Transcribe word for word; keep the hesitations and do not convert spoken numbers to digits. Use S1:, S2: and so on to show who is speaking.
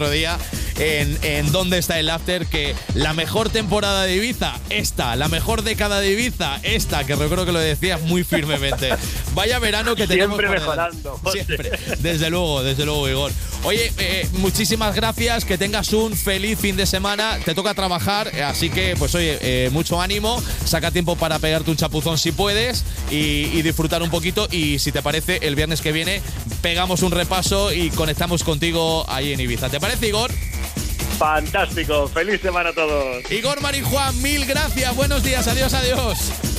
S1: día en, en Dónde está el After, que la mejor temporada de Ibiza, esta, la mejor década de Ibiza, esta, que recuerdo que lo decías muy firmemente. Vaya verano que tenemos.
S2: Siempre mejorando. José.
S1: Siempre, desde luego, desde luego, Igor. Oye, eh, muchísimas gracias, que tengas un feliz fin de semana, te toca trabajar, así que, pues oye, eh, mucho ánimo, saca tiempo para pegarte un chapuzón si puedes y, y disfrutar un poquito, y si te parece, el viernes que viene pegamos un repaso y conectamos contigo ahí en Ibiza. ¿Te parece, Igor?
S2: Fantástico, feliz semana a todos.
S1: Igor Marijuán, mil gracias, buenos días, adiós, adiós.